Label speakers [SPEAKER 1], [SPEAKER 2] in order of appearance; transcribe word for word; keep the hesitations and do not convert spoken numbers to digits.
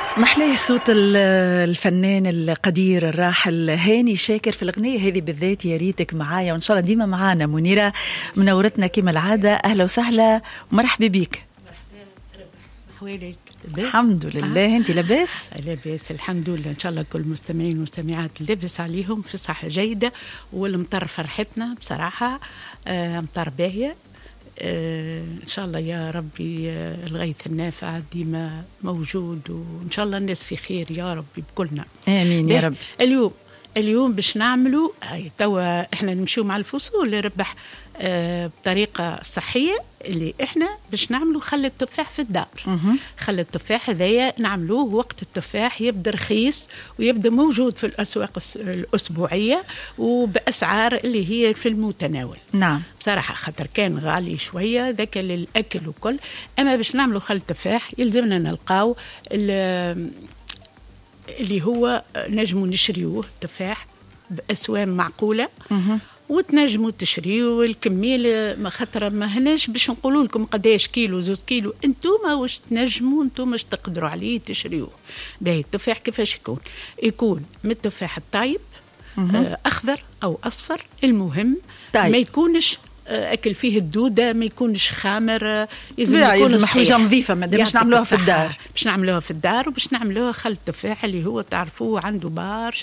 [SPEAKER 1] محليه صوت الفنان القدير الراحل هاني شاكر في الأغنية هذه بالذات. يا ريتك معايا، وإن شاء الله ديما معانا. منيرة منورتنا كما العادة، أهلا وسهلا ومرحبا بك.
[SPEAKER 2] حواليك
[SPEAKER 1] الحمد لله. آه. أنت لاباس؟
[SPEAKER 2] لاباس الحمد لله. إن شاء الله كل المستمعين والمستمعات لاباس عليهم في صحة جيدة، والمطر فرحتنا بصراحة. آه مطر باهية. آه إن شاء الله يا ربي. آه الغيث النافع ديما موجود، وإن شاء الله الناس في خير يا ربي بكلنا.
[SPEAKER 1] آمين يا رب.
[SPEAKER 2] اليوم اليوم باش نعملوا توا احنا نمشيو مع الفصول اللي ربح آه بطريقه صحيه، اللي احنا باش نعملوا خل التفاح في الدار. خل التفاح هذايا نعملوه وقت التفاح يبدا رخيص ويبدا موجود في الاسواق الاسبوعيه وباسعار اللي هي في المتناول.
[SPEAKER 1] نعم
[SPEAKER 2] بصراحه خاطر كان غالي شويه ذاك للاكل وكل. اما باش نعملوا خل التفاح يلزمنا نلقاو اللي هو نجموا نشريوه تفاح بأسوام معقولة.
[SPEAKER 1] مه.
[SPEAKER 2] وتنجموا تشريوه الكمية، ما خطر ما هناش باش نقولوا لكم قداش كيلو زوز كيلو، انتوما واش تنجموا انتوما واش تقدروا عليه تشريوه. باهي التفاح كيفاش يكون؟ يكون من التفاح الطايب، آه أخضر أو أصفر، المهم طيب. ما يكونش أكل فيه الدودة، ما يكونش خامر،
[SPEAKER 1] يلزم يكون حاجة نظيفة. ما باش نعملوها في الدار،
[SPEAKER 2] باش نعملوها في الدار وباش نعملوها خل التفاح اللي هو تعرفوه عنده بارش